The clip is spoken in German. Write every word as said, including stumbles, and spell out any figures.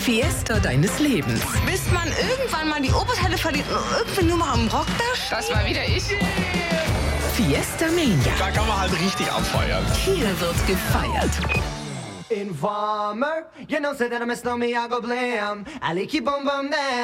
Fiesta deines Lebens. Bis man irgendwann mal die Oberteile verliert und irgendwie nur mal am Rock da steht. Das war wieder ich. Fiesta Mania. Da kann man halt richtig abfeiern. Hier wird gefeiert. Informer, you know, say that I miss no me, I go blam. I like you, boom, boom, down.